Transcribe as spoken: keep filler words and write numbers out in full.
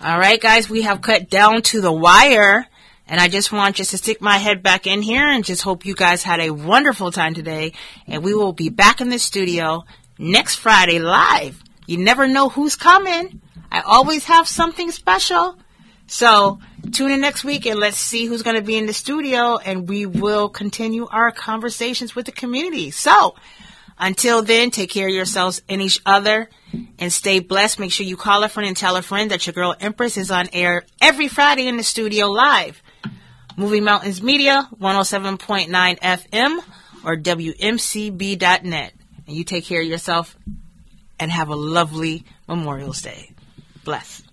All right, guys, we have cut down to the wire. And I just want just to stick my head back in here and just hope you guys had a wonderful time today. And we will be back in the studio next Friday live. You never know who's coming. I always have something special. So tune in next week and let's see who's going to be in the studio. And we will continue our conversations with the community. So until then, take care of yourselves and each other and stay blessed. Make sure you call a friend and tell a friend that your girl Empress is on air every Friday in the studio live. Movie Mountains Media, one oh seven point nine F M or W M C B dot net. And you take care of yourself and have a lovely Memorial Day. Bless.